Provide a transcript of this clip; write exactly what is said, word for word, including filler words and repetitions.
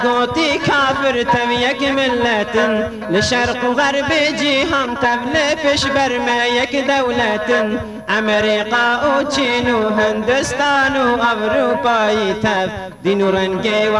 قوتي كافر تبيك ملة لشرق وغرب جيهم تبلي فيش برميك دولة أمريكا وچين وهندستان وأوروبا يتب دين رنجي